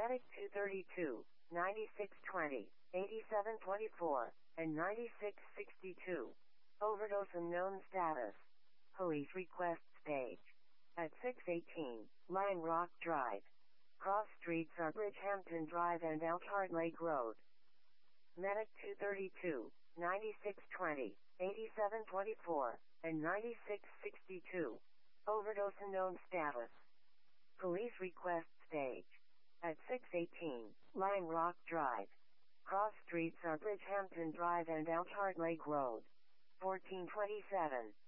Medic 232, 9620, 8724, and 9662. Overdose unknown status. Police request stage. At 618, Lion Rock Drive. Cross streets are Bridgehampton Drive and Elkhart Lake Road. Medic 232, 9620, 8724, and 9662. Overdose unknown status. Police request stage. At 618, Lion Rock Drive. Cross streets are Bridgehampton Drive and Elkhart Lake Road. 1427.